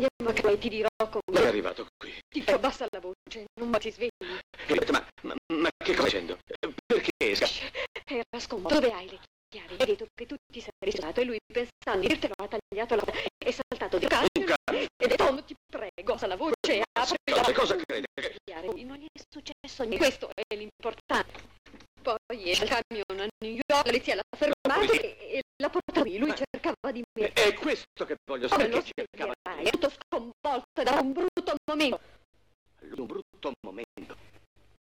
andiamo a casa e ti dirò come... Non è arrivato qui. Ti abbassa la voce, non ti svegli. Ma che cosa dicendo? Perché? Era scomodo. Dove hai le chiavi? Hai detto che tu ti sei risolato e lui, pensando di dirtelo, ha tagliato la... È saltato di camion e ha detto, oh, ti prego, alza la voce e apri la... Cosa crede? Non gli è successo niente. Questo è l'importante. Poi esce il camion a New York, la polizia l'ha fermato e la porta qui. Lui cercava di me. È questo che voglio sapere. Che cercava